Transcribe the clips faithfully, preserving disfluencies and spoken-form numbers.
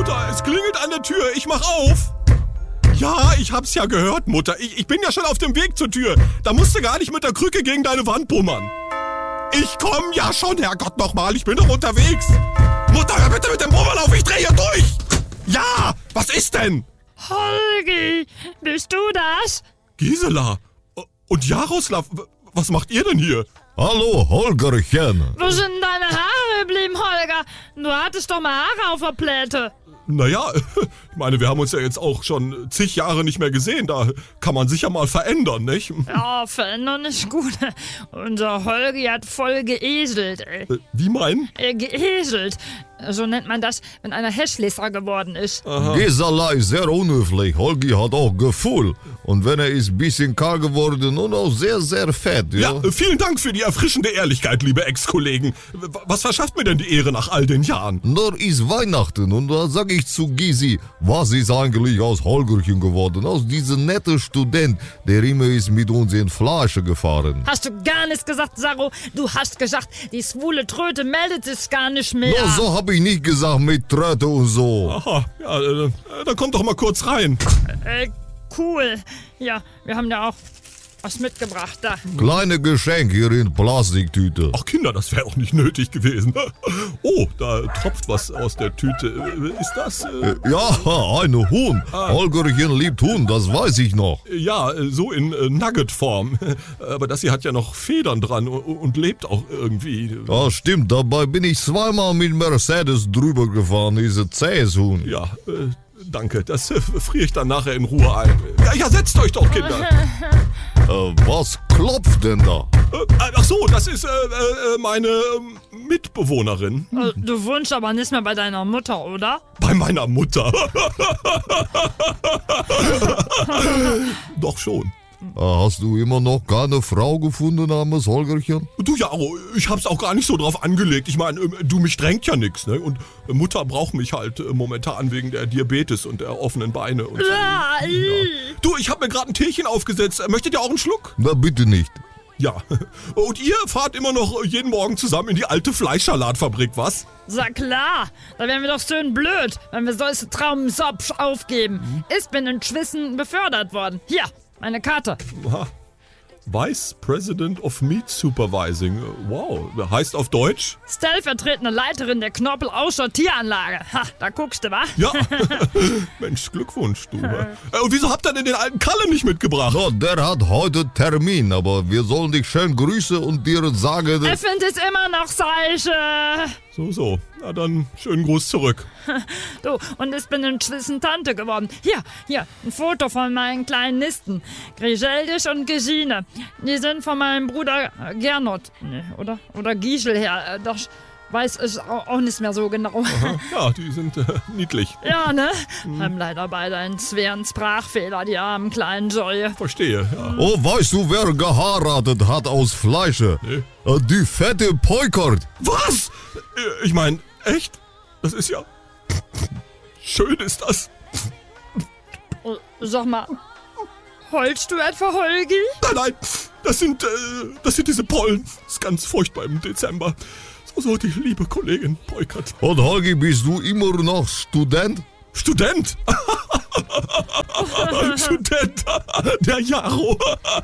Mutter, es klingelt an der Tür. Ich mach auf. Ja, ich hab's ja gehört, Mutter. Ich, ich bin ja schon auf dem Weg zur Tür. Da musst du gar nicht mit der Krücke gegen deine Wand bummern. Ich komm ja schon, Herrgott nochmal. Ich bin doch unterwegs. Mutter, hör bitte mit dem Bummern auf. Ich dreh hier durch. Ja, was ist denn? Holgi, bist du das? Gisela. Und Jaroslav, was macht ihr denn hier? Hallo, Holgerchen. Wo sind deine Haare geblieben, Holger? Du hattest doch mal Haare auf der Pläte. Naja, ich meine, wir haben uns ja jetzt auch schon zig Jahre nicht mehr gesehen. Da kann man sich ja mal verändern, nicht? Ja, verändern ist gut. Unser Holgi hat voll geeselt, ey. Äh, wie meinen? Äh, geeselt. So nennt man das, wenn einer Hässlicher geworden ist. Gisela ist sehr unhöflich. Holgi hat auch Gefühl. Und wenn er ist ein bisschen kahl geworden und auch sehr, sehr fett, ja? Ja, vielen Dank für die erfrischende Ehrlichkeit, liebe Ex-Kollegen. Was verschafft mir denn die Ehre nach all den Jahren? Nur ist Weihnachten und da sag ich zu Gisi, was ist eigentlich aus Holgerchen geworden? Aus diesem netten Student, der immer ist mit uns in Flasche gefahren. Hast du gar nichts gesagt, Saro? Du hast gesagt, die schwule Tröte meldet sich gar nicht mehr. No, so hab ich nicht gesagt mit Tröte und so. Aha, ja, äh, dann kommt doch mal kurz rein. Äh, cool. Ja, wir haben ja auch was mitgebracht da. Kleine Geschenk hier in Plastiktüte. Ach Kinder, das wäre auch nicht nötig gewesen. Oh, da tropft was aus der Tüte. Ist das? Äh, Ja, eine Huhn. Ah. Holgerchen liebt Huhn, das weiß ich noch. Ja, so in äh, Nugget-Form. Aber das hier hat ja noch Federn dran und, und lebt auch irgendwie. Ja, stimmt, dabei bin ich zweimal mit Mercedes drüber gefahren, diese zähes Huhn. Ja, äh, danke. Das äh, friere ich dann nachher in Ruhe ein. Ja, ja, setzt euch doch, Kinder. Äh, was klopft denn da? Äh, ach so, das ist äh, äh, meine äh, Mitbewohnerin. Äh, Du wohnst aber nicht mehr bei deiner Mutter, oder? Bei meiner Mutter. Doch schon. Äh, hast du immer noch keine Frau gefunden namens Holgerchen? Du, ja, ich hab's auch gar nicht so drauf angelegt. Ich meine, du, mich drängt ja nix, ne? Und Mutter braucht mich halt äh, momentan wegen der Diabetes und der offenen Beine. Und so. Ja, Du, ich hab mir gerade ein Teechen aufgesetzt. Möchtet ihr auch einen Schluck? Na, bitte nicht. Ja. Und ihr fahrt immer noch jeden Morgen zusammen in die alte Fleischsalatfabrik, was? sag klar. Da wären wir doch schön blöd, wenn wir solche Traumsopf aufgeben. Ich bin in Schwissen befördert worden. Hier, meine Karte. Aha. Vice President of Meat Supervising. Wow, heißt auf Deutsch? Stellvertretende Leiterin der Knorpel-Ausschau-Tieranlage. Ha, da guckst du, wa? Ja. Mensch, Glückwunsch, du. Äh, Und wieso habt ihr denn den alten Kalle nicht mitgebracht? So, der hat heute Termin, aber wir sollen dich schön grüßen und dir sagen... Er findet es immer noch Seiche. So, so. Na dann, schönen Gruß zurück. Du, und ich bin inzwischen Tante geworden. Hier, hier, ein Foto von meinen kleinen Nisten. Griseldis und Gesine. Die sind von meinem Bruder Gernot. Nee, oder? Oder Giesel her. Äh, Das weiß ich auch auch nicht mehr so genau. Aha. Ja, die sind äh, niedlich. Ja, ne? Haben leider beide einen schweren Sprachfehler, die armen kleinen Säue. Verstehe, ja. Oh, weißt du, wer geheiratet hat aus Fleische? Nee. Äh, Die fette Peukert. Was? Äh, Ich meine, echt? Das ist ja... Schön ist das. Oh, sag mal, heulst du etwa, Holgi? Nein, nein, das sind, äh, das sind diese Pollen. Das ist ganz furchtbar im Dezember. So, so, die liebe Kollegin Peukert. Und Holgi, bist du immer noch Student? Student! Student! Der Jaro!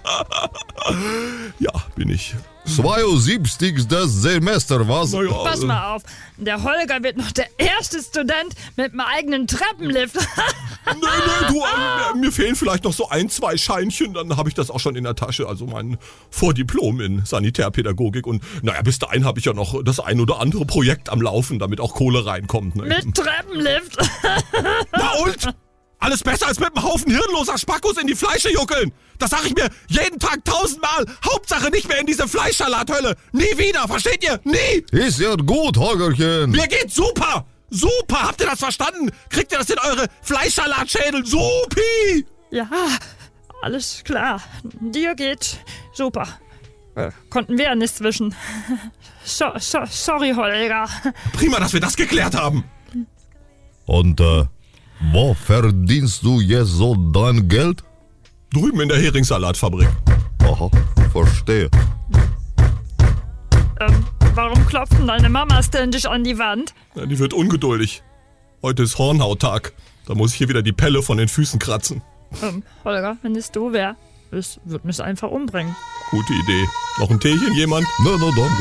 Ja, bin ich. zweiundsiebzigstes Semester, was? Naja, Pass mal auf, der Holger wird noch der erste Student mit einem eigenen Treppenlift. Nee, nee, du, ähm, mir fehlen vielleicht noch so ein, zwei Scheinchen, dann habe ich das auch schon in der Tasche, also mein Vordiplom in Sanitärpädagogik. Und naja, bis dahin habe ich ja noch das ein oder andere Projekt am Laufen, damit auch Kohle reinkommt. Ne? Mit Treppenlift. Na und? Alles besser als mit einem Haufen hirnloser Spackos in die Fleische juckeln. Das sag ich mir jeden Tag tausendmal. Hauptsache nicht mehr in diese Fleischschalathölle. Nie wieder, versteht ihr? Nie! Ist ja gut, Holgerchen. Mir geht's super! Super! Habt ihr das verstanden? Kriegt ihr das in eure Fleischsalatschädel? Supi! Ja, alles klar. Dir geht super. Äh, konnten wir ja nicht zwischen. So, so, sorry, Holger. Prima, dass wir das geklärt haben. Und, äh, wo verdienst du jetzt so dein Geld? Drüben in der Heringssalatfabrik. Aha, verstehe. Ähm, warum klopft denn deine Mama ständig an die Wand? Ja, die wird ungeduldig. Heute ist Hornhauttag. Da muss ich hier wieder die Pelle von den Füßen kratzen. Ähm, Holger, wenn es du wär, es würde mich einfach umbringen. Gute Idee. Noch ein Teechen, jemand? Na, na, danke.